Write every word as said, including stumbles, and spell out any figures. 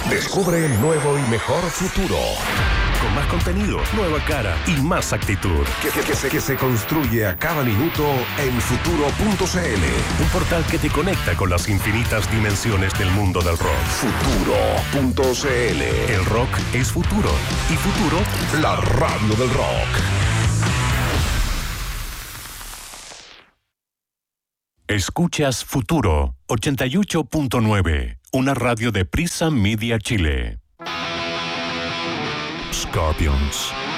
Descubre el nuevo y mejor futuro. Con más contenido, nueva cara y más actitud. Que, que, que, se, que se construye a cada minuto en futuro punto c l. Un portal que te conecta con las infinitas dimensiones del mundo del rock. futuro punto c l. El rock es futuro. Y futuro, la radio del rock. Escuchas Futuro ochenta y ocho punto nueve, una radio de Prisa Media Chile. Scorpions.